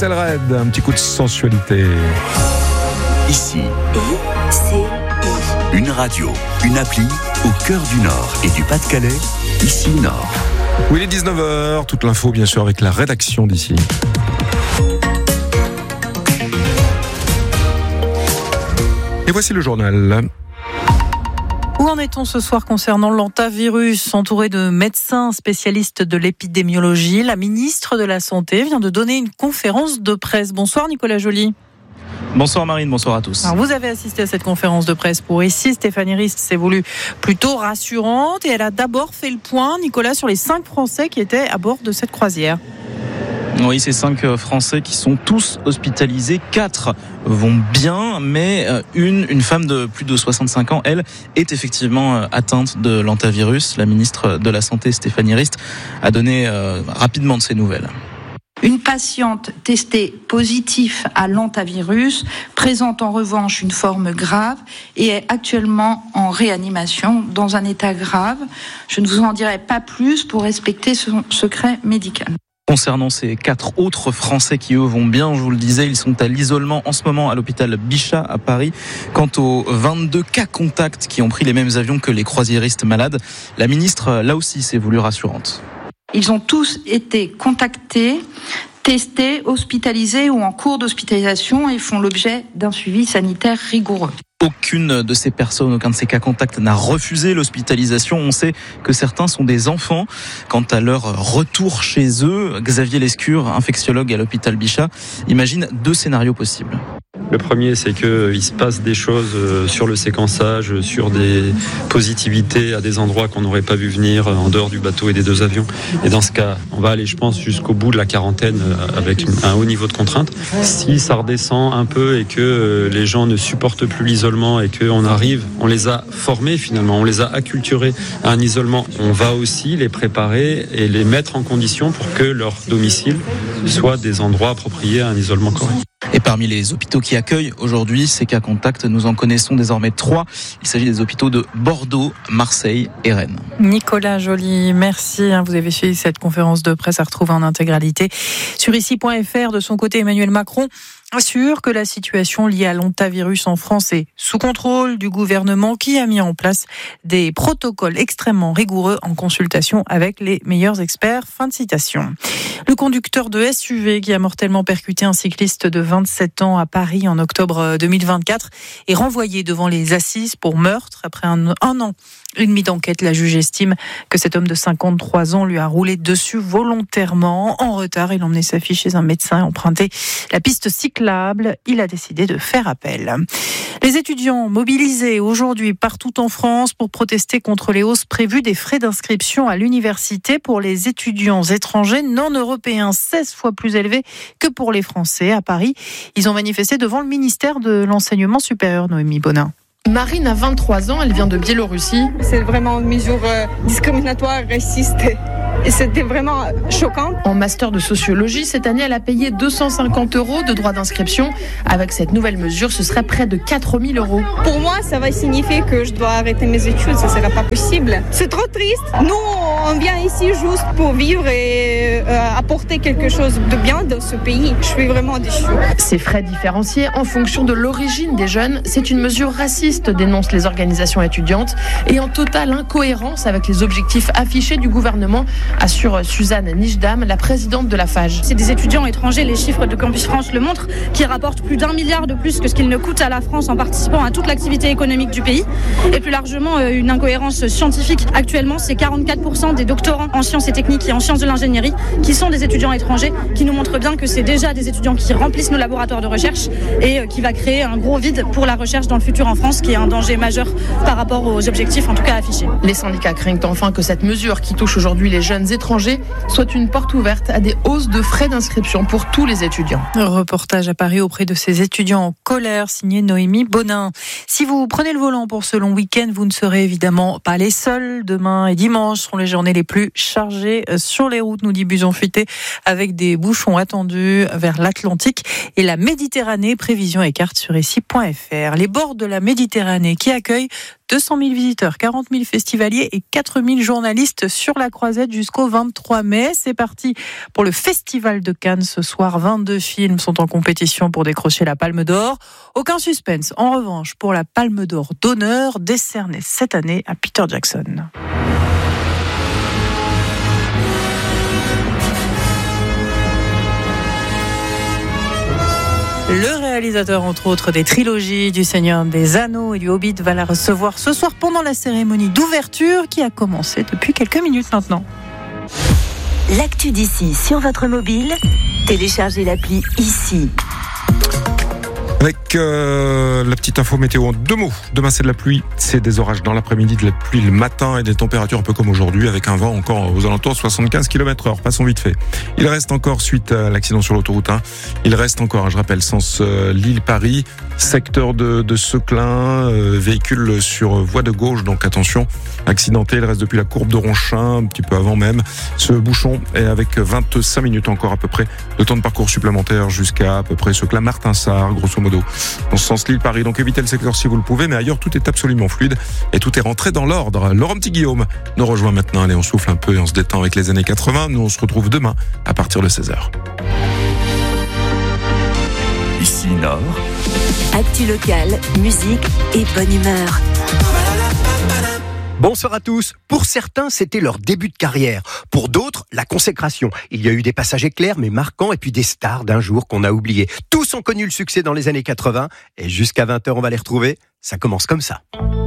Axel Red, un petit coup de sensualité. Ici, une radio, une appli au cœur du Nord et du Pas-de-Calais, Ici Nord. Oui, il est 19h, toute l'info bien sûr avec la rédaction d'Ici. Et voici le journal. Où en est-on ce soir concernant l'hantavirus ? Entourée de médecins spécialistes de l'épidémiologie, la ministre de la Santé vient de donner une conférence de presse. Bonsoir Nicolas Joly. Bonsoir Marine, bonsoir à tous. Alors vous avez assisté à cette conférence de presse pour Ici. Stéphanie Rist s'est voulue plutôt rassurante et elle a d'abord fait le point, Nicolas, sur les 5 Français qui étaient à bord de cette croisière. Oui, ces 5 Français qui sont tous hospitalisés, 4 vont bien, mais une femme de plus de 65 ans, elle, est effectivement atteinte de l'hantavirus. La ministre de la Santé, Stéphanie Rist, a donné rapidement de ces nouvelles. Une patiente testée positive à l'hantavirus présente en revanche une forme grave et est actuellement en réanimation dans un état grave. Je ne vous en dirai pas plus pour respecter son secret médical. Concernant ces 4 autres Français qui, eux, vont bien, je vous le disais, ils sont à l'isolement en ce moment à l'hôpital Bichat à Paris. Quant aux 22 cas contacts qui ont pris les mêmes avions que les croisiéristes malades, la ministre, là aussi, s'est voulue rassurante. Ils ont tous été contactés, testés, hospitalisés ou en cours d'hospitalisation et font l'objet d'un suivi sanitaire rigoureux. Aucune de ces personnes, aucun de ces cas contacts n'a refusé l'hospitalisation. On sait que certains sont des enfants. Quant à leur retour chez eux, Xavier Lescure, infectiologue à l'hôpital Bichat, imagine 2 scénarios possibles. Le premier, c'est qu'il se passe des choses sur le séquençage, sur des positivités à des endroits qu'on n'aurait pas vu venir en dehors du bateau et des 2 avions. Et dans ce cas, on va aller, je pense, jusqu'au bout de la quarantaine avec un haut niveau de contrainte. Si ça redescend un peu et que les gens ne supportent plus l'isolement et qu'on arrive, on les a formés finalement, on les a acculturés à un isolement, on va aussi les préparer et les mettre en condition pour que leur domicile soit des endroits appropriés à un isolement correct. Et parmi les hôpitaux qui accueillent aujourd'hui ces cas contacts, nous en connaissons désormais 3. Il s'agit des hôpitaux de Bordeaux, Marseille et Rennes. Nicolas Joly, merci. Vous avez suivi cette conférence de presse à retrouver en intégralité sur ici.fr. De son côté, Emmanuel Macron assure que la situation liée à l'hantavirus en France est sous contrôle du gouvernement qui a mis en place des protocoles extrêmement rigoureux en consultation avec les meilleurs experts. Fin de citation. Le conducteur de SUV qui a mortellement percuté un cycliste de 27 ans à Paris en octobre 2024 est renvoyé devant les assises pour meurtre après un an et demi d'enquête. La juge estime que cet homme de 53 ans lui a roulé dessus volontairement. En retard, il emmenait sa fille chez un médecin et emprunté la piste cyclable. Il a décidé de faire appel. Les étudiants mobilisés aujourd'hui partout en France pour protester contre les hausses prévues des frais d'inscription à l'université pour les étudiants étrangers non européens, 16 fois plus élevés que pour les Français. À Paris, ils ont manifesté devant le ministère de l'Enseignement supérieur. Noémie Bonin. Marine a 23 ans, elle vient de Biélorussie. C'est vraiment une mesure discriminatoire, raciste. Et c'était vraiment choquant. En master de sociologie, cette année, elle a payé 250 € de droits d'inscription. Avec cette nouvelle mesure, ce serait près de 4 000 €. Pour moi, ça va signifier que je dois arrêter mes études. Ça ne sera pas possible. C'est trop triste. Nous, on vient ici juste pour vivre et apporter quelque chose de bien dans ce pays. Je suis vraiment déçue. Ces frais différenciés en fonction de l'origine des jeunes, c'est une mesure raciste, dénoncent les organisations étudiantes, et en totale incohérence avec les objectifs affichés du gouvernement, assure Suzanne Nijdam, la présidente de la FAGE. C'est des étudiants étrangers, les chiffres de Campus France le montrent, qui rapportent plus d'1 milliard de plus que ce qu'ils ne coûtent à la France en participant à toute l'activité économique du pays. Et plus largement, une incohérence scientifique. Actuellement, c'est 44% des doctorants en sciences et techniques et en sciences de l'ingénierie qui sont des étudiants étrangers, qui nous montrent bien que c'est déjà des étudiants qui remplissent nos laboratoires de recherche et qui va créer un gros vide pour la recherche dans le futur en France, qui est un danger majeur par rapport aux objectifs, en tout cas affichés. Les syndicats craignent enfin que cette mesure qui touche aujourd'hui les jeunes étrangers soit une porte ouverte à des hausses de frais d'inscription pour tous les étudiants. Reportage à Paris auprès de ces étudiants en colère, signé Noémie Bonin. Si vous prenez le volant pour ce long week-end, vous ne serez évidemment pas les seuls. Demain et dimanche seront les journées les plus chargées sur les routes, nous dit Buson Fuité, avec des bouchons attendus vers l'Atlantique et la Méditerranée. Prévision et carte sur ici.fr. Les bords de la Méditerranée qui accueillent 200 000 visiteurs, 40 000 festivaliers et 4 000 journalistes sur la croisette jusqu'au 23 mai. C'est parti pour le Festival de Cannes ce soir. 22 films sont en compétition pour décrocher la Palme d'Or. Aucun suspense, en revanche, pour la Palme d'Or d'honneur décernée cette année à Peter Jackson. Le réalisateur, entre autres, des trilogies du Seigneur des Anneaux et du Hobbit va la recevoir ce soir pendant la cérémonie d'ouverture qui a commencé depuis quelques minutes maintenant. L'actu d'ici sur votre mobile, téléchargez l'appli ici. Avec la petite info météo en 2 mots. Demain, c'est de la pluie, c'est des orages dans l'après-midi, de la pluie le matin et des températures un peu comme aujourd'hui, avec un vent encore aux alentours de 75 km/h. Passons vite fait. Il reste encore, suite à l'accident sur l'autoroute 1, il reste encore, je rappelle, sens Lille-Paris, secteur de Seclin, véhicule sur voie de gauche, donc attention, accidenté. Il reste depuis la courbe de Ronchin, un petit peu avant même. Ce bouchon est avec 25 minutes encore à peu près de temps de parcours supplémentaire jusqu'à à peu près Seclin-Martinsart, grosso modo, dans ce sens Lille-Paris. Donc évitez le secteur si vous le pouvez, mais ailleurs tout est absolument fluide et tout est rentré dans l'ordre. Laurent Petit-Guillaume nous rejoint maintenant. Allez, on souffle un peu et on se détend avec les années 80. Nous, on se retrouve demain à partir de 16h. Ici Nord. Actu locale, musique et bonne humeur. Bonsoir à tous. Pour certains, c'était leur début de carrière. Pour d'autres, la consécration. Il y a eu des passages éclairs mais marquants et puis des stars d'un jour qu'on a oubliés. Tous ont connu le succès dans les années 80 et jusqu'à 20h, on va les retrouver. Ça commence comme ça.